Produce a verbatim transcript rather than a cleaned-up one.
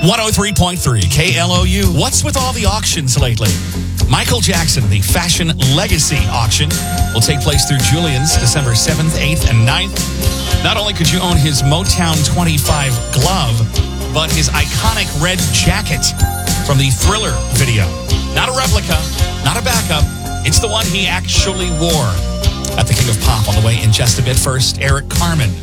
one oh three point three K L O U. What's with all the auctions lately? Michael Jackson, the Fashion Legacy auction, will take place through Julian's December seventh, eighth, and ninth. Not only could you own his Motown twenty-five glove, but his iconic red jacket from the Thriller video. Not a replica, not a backup. It's the one he actually wore at the King of Pop on the way in just a bit. First, Eric Carmen.